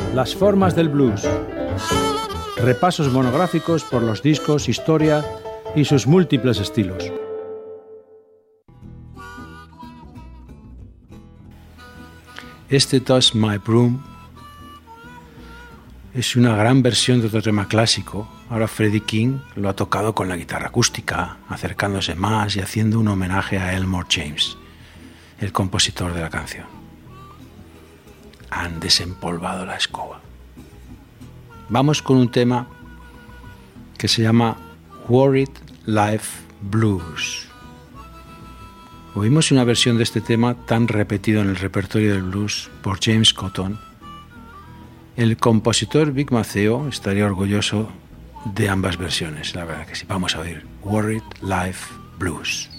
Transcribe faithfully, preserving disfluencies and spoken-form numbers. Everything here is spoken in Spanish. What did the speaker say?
Las formas del blues. Repasos monográficos por los discos, historia y sus múltiples estilos. Este Toss My Broom es una gran versión de otro tema clásico. Ahora Freddie King lo ha tocado con la guitarra acústica, acercándose más y haciendo un homenaje a Elmore James, el compositor de la canción. Han desempolvado la escoba. Vamos con un tema que se llama Worried Life Blues. Oímos una versión de este tema tan repetido en el repertorio del blues por James Cotton. El compositor Vic Maceo estaría orgulloso de ambas versiones, la verdad que sí. Vamos a oír Worried Life Blues.